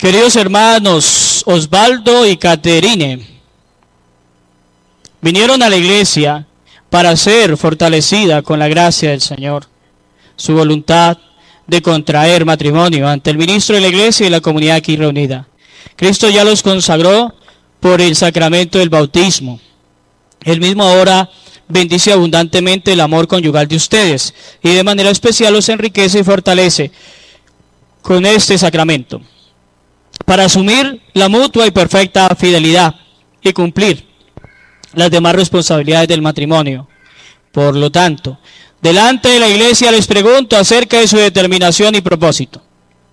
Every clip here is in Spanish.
Queridos hermanos, Osvaldo y Caterine vinieron a la iglesia para ser fortalecida con la gracia del Señor. Su voluntad de contraer matrimonio ante el ministro de la iglesia y la comunidad aquí reunida. Cristo ya los consagró por el sacramento del bautismo. Él mismo ahora bendice abundantemente el amor conyugal de ustedes y de manera especial los enriquece y fortalece con este sacramento para asumir la mutua y perfecta fidelidad y cumplir las demás responsabilidades del matrimonio. Por lo tanto, delante de la iglesia les pregunto acerca de su determinación y propósito.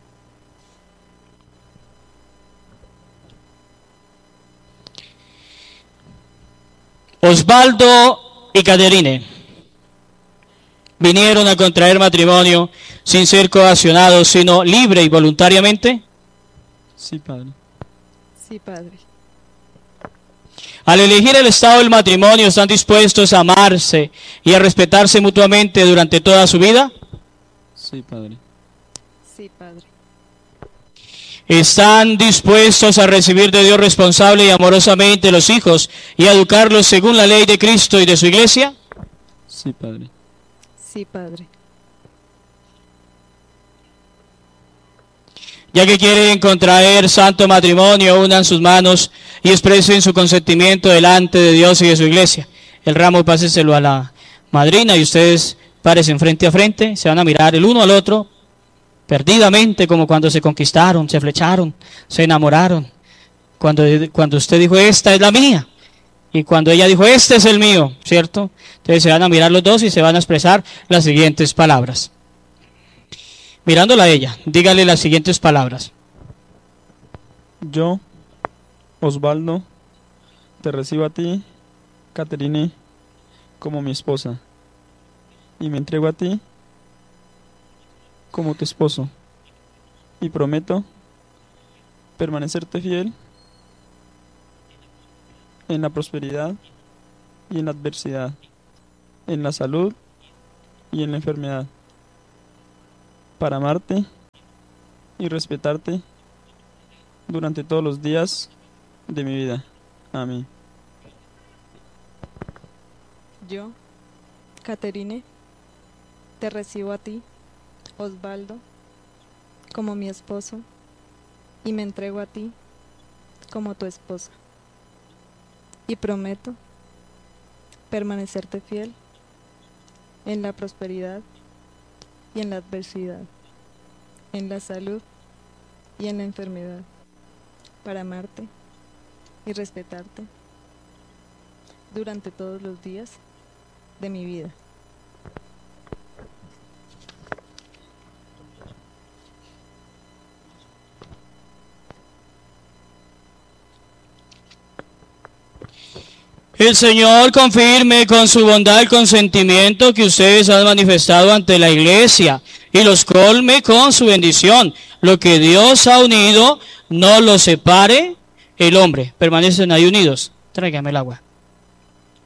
Osvaldo y Caterine vinieron a contraer matrimonio sin ser coaccionados, sino libre y voluntariamente. Sí, padre. Sí, padre. Al elegir el estado del matrimonio, ¿están dispuestos a amarse y a respetarse mutuamente durante toda su vida? Sí, padre. Sí, padre. ¿Están dispuestos a recibir de Dios responsable y amorosamente los hijos y a educarlos según la ley de Cristo y de su iglesia? Sí, padre. Sí, padre. Ya que quieren contraer santo matrimonio, unan sus manos y expresen su consentimiento delante de Dios y de su iglesia. El ramo páseselo a la madrina y ustedes párense frente a frente, se van a mirar el uno al otro perdidamente, como cuando se conquistaron, se flecharon, se enamoraron. Cuando usted dijo, esta es la mía, y cuando ella dijo, este es el mío, ¿cierto? Entonces se van a mirar los dos y se van a expresar las siguientes palabras. Mirándola a ella, dígale las siguientes palabras. Yo, Osvaldo, te recibo a ti, Caterine, como mi esposa, y me entrego a ti como tu esposo, y prometo permanecerte fiel en la prosperidad y en la adversidad, en la salud y en la enfermedad, para amarte y respetarte durante todos los días de mi vida. Amén. Yo, Caterine, te recibo a ti, Osvaldo, como mi esposo, y me entrego a ti como tu esposa. Y prometo permanecerte fiel en la prosperidad y en la adversidad, en la salud y en la enfermedad, para amarte y respetarte durante todos los días de mi vida. El Señor confirme con su bondad el consentimiento que ustedes han manifestado ante la iglesia y los colme con su bendición. Lo que Dios ha unido, no lo separe el hombre. Permanecen ahí unidos. Tráigame el agua.